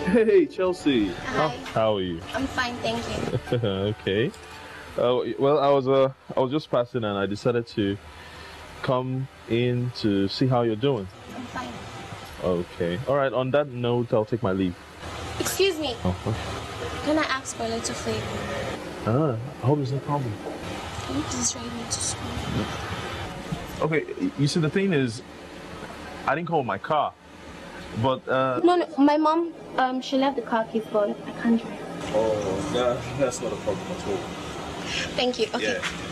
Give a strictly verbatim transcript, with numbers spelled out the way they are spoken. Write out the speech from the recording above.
Hey, Chelsea. Hi. How are you? I'm fine, thank you. Okay. Uh, well, I was uh, I was just passing, and I decided to come in to see how you're doing. I'm fine. Okay. All right. On that note, I'll take my leave. Excuse me. Oh, okay. Can I ask for a little favor? Ah, I hope there's no problem. Can you please drive me to school? Okay. You see, the thing is, I didn't call my car, but uh. No, no. My mom, um, she left the car keys, but I can't drive. Oh, that, that's not a problem at all. Thank you. Okay. Yeah.